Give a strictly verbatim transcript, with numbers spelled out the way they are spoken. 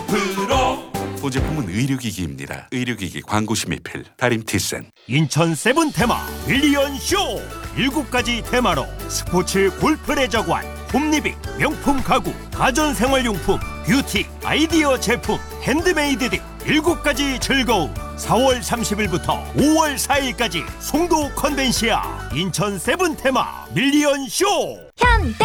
프로. 보제품은 의료기기입니다. 의료기기 광고심의필 다림티센. 인천 세븐 테마 밀리언 쇼. 일곱 가지 테마로 스포츠 골프 레저관, 홈리빙, 명품 가구, 가전생활용품, 뷰티, 아이디어 제품, 핸드메이드 등 일곱 가지 즐거움. 사월 삼십일부터 오월 사일까지 송도 컨벤시아 인천 세븐 테마 밀리언 쇼. 현대